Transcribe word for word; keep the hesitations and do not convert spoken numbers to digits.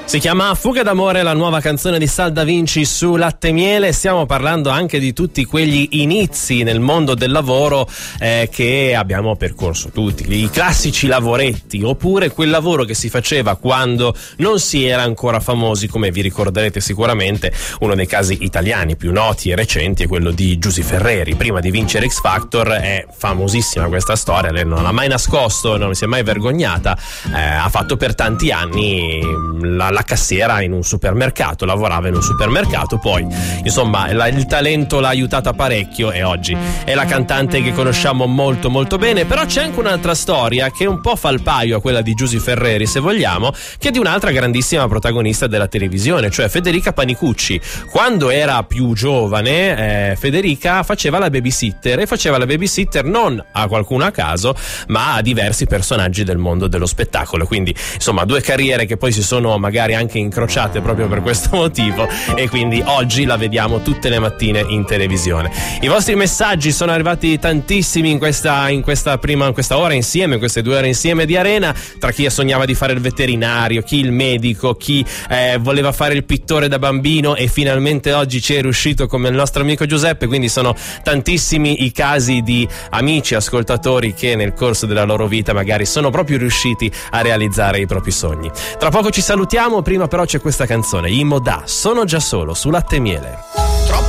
Si chiama Fuga d'amore, la nuova canzone di Sal Da Vinci su Latte e Miele. Stiamo parlando anche di tutti quegli inizi nel mondo del lavoro eh, che abbiamo percorso tutti, i classici lavoretti, oppure quel lavoro che si faceva quando non si era ancora famosi, come vi ricorderete sicuramente. Uno dei casi italiani più noti e recenti è quello di Giusy Ferreri. Prima di vincere X Factor è famosissima questa storia, lei non l'ha mai nascosto, non si è mai vergognata, eh, ha fatto per tanti anni la, la cassiera in un supermercato, lavorava in un supermercato, poi insomma la, il talento l'ha aiutata parecchio e oggi è la cantante che conosciamo molto molto bene. Però c'è anche un'altra storia che un po' fa il paio a quella di Giusy Ferreri, se vogliamo, che è di un'altra grandissima protagonista della televisione, cioè Federica Panicucci. Quando era più giovane eh, Federica faceva la babysitter, e faceva la babysitter non a qualcuno a caso, ma a diversi personaggi del mondo dello spettacolo. Quindi insomma due carriere che poi si sono magari anche incrociate proprio per questo motivo, e quindi oggi la vediamo tutte le mattine in televisione. I vostri messaggi sono arrivati tantissimi in questa, in questa prima in questa ora insieme, in queste due ore insieme di Arena, tra chi sognava di fare il veterinario, chi il medico, chi eh, voleva fare il pittore da bambino e finalmente oggi ci è riuscito come il nostro amico Giuseppe. Quindi sono tantissimi i casi di amici ascoltatori che nel corso della loro vita magari sono proprio riusciti a realizzare i propri sogni. Tra poco ci salutiamo, prima però c'è questa canzone, Imo Da, Sono già solo, su Latte e Miele.